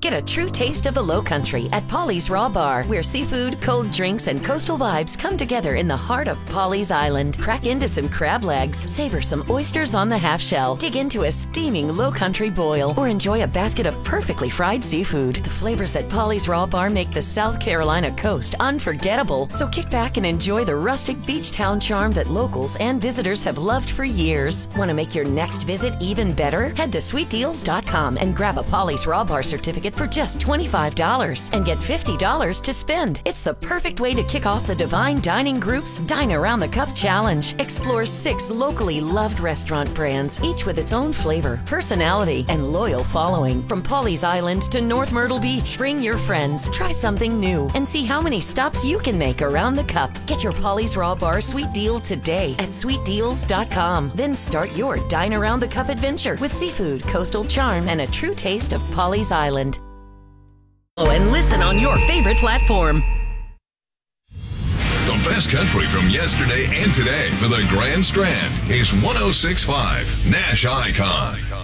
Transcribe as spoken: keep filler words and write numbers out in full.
Get a true taste of the Low Country at Polly's Raw Bar, where seafood, cold drinks, and coastal vibes come together in the heart of Polly's Island. Crack into some crab legs, savor some oysters on the half shell, dig into a steaming Low Country boil, or enjoy a basket of perfectly fried seafood. The flavors at Polly's Raw Bar make the South Carolina coast unforgettable. So kick back and enjoy the rustic beach town charm that locals and visitors have loved for years. Want to make your next visit even better? Head to sweet deals dot com and grab a Polly's Raw Bar certificate for just twenty-five dollars and get fifty dollars to spend. It's the perfect way to kick off the Divine Dining Group's Dine Around the Cup Challenge. Explore six locally loved restaurant brands, each with its own flavor, personality, and loyal following. From Polly's Island to North Myrtle Beach, bring your friends, try something new, and see how many stops you can make around the cup. Get your Polly's Raw Bar sweet deal today at sweet deals dot com. Then start your Dine Around the Cup adventure with seafood, coastal charm, and a true taste of Polly's Island. And listen on your favorite platform. The best country from yesterday and today for the Grand Strand is one oh six point five Nash Icon.